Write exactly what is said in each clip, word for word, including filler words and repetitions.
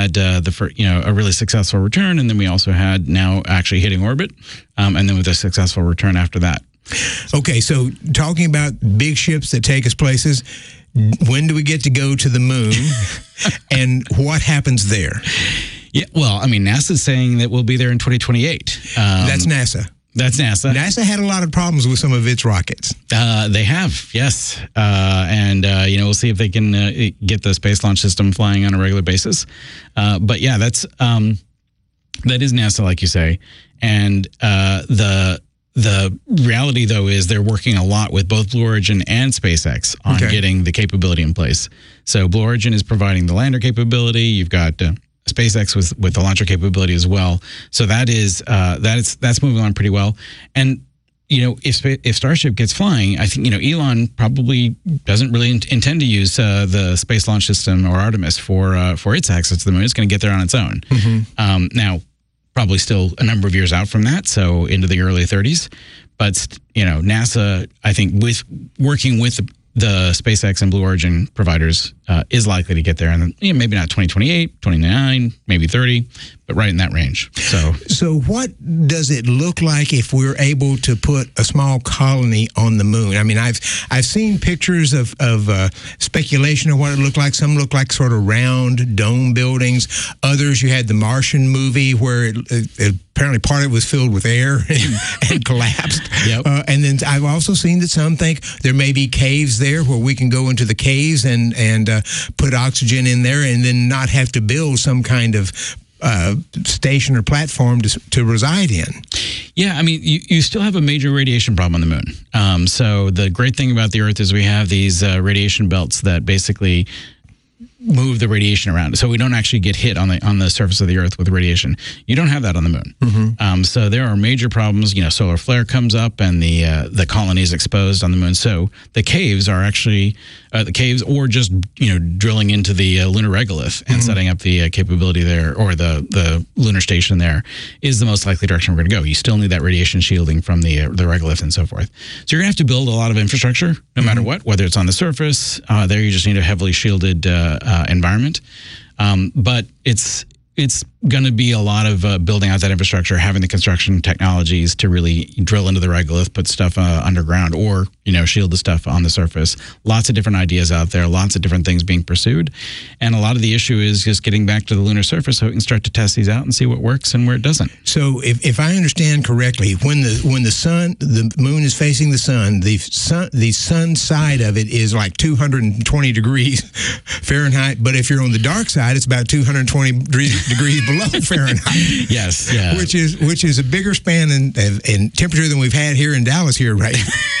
had uh, the fir- you know a really successful return, and then we also had now actually hitting orbit, um, and then with a successful return after that. Okay, so talking about big ships that take us places, when do we get to go to the moon, and what happens there? Yeah, well, I mean, NASA's saying that we'll be there in twenty twenty-eight. Um, That's NASA. That's NASA. NASA had a lot of problems with some of its rockets. Uh, they have, yes. Uh, and, uh, you know, we'll see if they can uh, get the Space Launch System flying on a regular basis. Uh, but, yeah, that's um, that is NASA, like you say. And uh, the the reality, though, is they're working a lot with both Blue Origin and SpaceX on okay. getting the capability in place. So Blue Origin is providing the lander capability. You've got uh, SpaceX with with the launcher capability as well. So that is uh, that is that's moving on pretty well. And you know, if if Starship gets flying, I think you know Elon probably doesn't really intend to use uh, the Space Launch System or Artemis for uh, for its access to the moon. It's going to get there on its own. Mm-hmm. Um, now, probably still a number of years out from that, so into the early thirties. But you know, NASA, I think, with working with the the SpaceX and Blue Origin providers uh, is likely to get there. And you know, maybe not twenty twenty-eight, twenty-nine, maybe thirty, but right in that range. So, so what does it look like if we're able to put a small colony on the moon? I mean, I've I've seen pictures of, of uh, speculation of what it looked like. Some look like sort of round dome buildings. Others, you had the Martian movie where it, it, it, apparently part of it was filled with air and, and collapsed. Yep. Uh, and then I've also seen that some think there may be caves there where we can go into the caves and, and uh, put oxygen in there and then not have to build some kind of uh, station or platform to, to reside in. Yeah, I mean, you, you still have a major radiation problem on the moon. Um, so the great thing about the Earth is we have these uh, radiation belts that basically move the radiation around, so we don't actually get hit on the on the surface of the Earth with radiation. You don't have that on the moon. Mm-hmm. Um, so there are major problems. You know, solar flare comes up, and the uh, the colony is exposed on the moon. So the caves are actually uh, the caves, or just you know drilling into the uh, lunar regolith and mm-hmm. setting up the uh, capability there, or the the lunar station there, is the most likely direction we're going to go. You still need that radiation shielding from the uh, the regolith and so forth. So you're going to have to build a lot of infrastructure, no mm-hmm. matter what, whether it's on the surface. Uh, there, you just need a heavily shielded Uh, Uh, environment, um, but it's it's going to be a lot of uh, building out that infrastructure, having the construction technologies to really drill into the regolith, put stuff uh, underground, or you know shield the stuff on the surface. Lots of different ideas out there, lots of different things being pursued, and a lot of the issue is just getting back to the lunar surface so we can start to test these out and see what works and where it doesn't. So, if, if I understand correctly, when the when the sun, the moon is facing the sun, the sun the sun side of it is like two hundred twenty degrees Fahrenheit, but if you're on the dark side, it's about two hundred twenty degrees below Fahrenheit. Yes, yeah. Which is which is a bigger span in, in temperature than we've had here in Dallas here, right?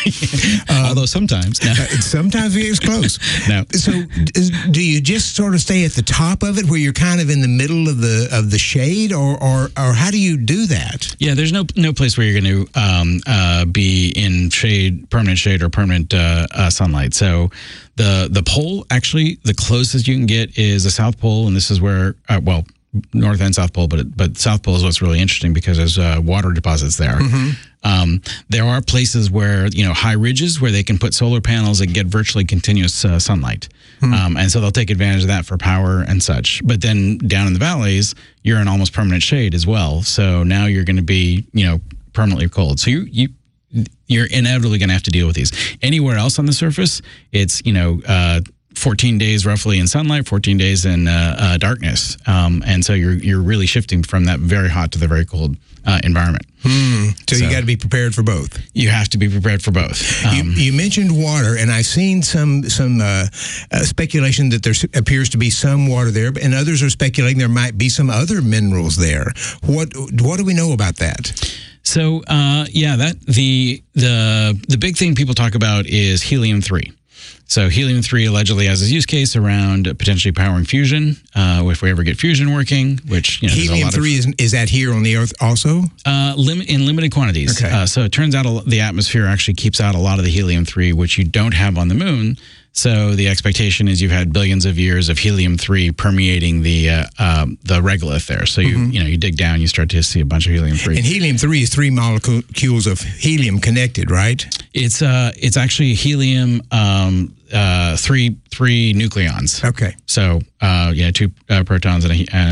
um, Although sometimes, no. uh, sometimes it gets close. No. So, is, do you just sort of stay at the top of it, where you're kind of in the middle of the of the shade, or or, or how do you do that? Yeah, there's no no place where you're going to um, uh, be in shade, permanent shade, or permanent uh, uh, sunlight. So. The the pole, actually, the closest you can get is the South Pole, and this is where, uh, well, North and South Pole, but it, but South Pole is what's really interesting because there's uh, water deposits there. Mm-hmm. Um, there are places where, you know, high ridges where they can put solar panels and get virtually continuous uh, sunlight. Mm-hmm. Um, and so they'll take advantage of that for power and such. But then down in the valleys, you're in almost permanent shade as well. So now you're going to be, you know, permanently cold. So you you. You're inevitably going to have to deal with these. Anywhere else on the surface, it's, you know, uh, fourteen days roughly in sunlight, fourteen days in uh, uh, darkness. Um, and so you're you're really shifting from that very hot to the very cold uh, environment. Hmm. So, so you got to be prepared for both. You have to be prepared for both. Um, you, you mentioned water, and I've seen some some uh, uh, speculation that there appears to be some water there, and others are speculating there might be some other minerals there. What what do we know about that? So, uh, yeah, that the the the big thing people talk about is helium three. So helium three allegedly has its use case around potentially powering fusion, uh, if we ever get fusion working, which, you know, helium three is, is that here on the Earth also? Uh, lim- in limited quantities. Okay. Uh, so it turns out a, the atmosphere actually keeps out a lot of the helium three, which you don't have on the moon. So the expectation is you've had billions of years of helium three permeating the uh, uh, the regolith there. So you mm-hmm. you know you dig down, you start to see a bunch of helium three. And helium three is three molecules of helium connected, right? It's uh it's actually helium um uh three three nucleons. Okay. So uh yeah two uh, protons and a,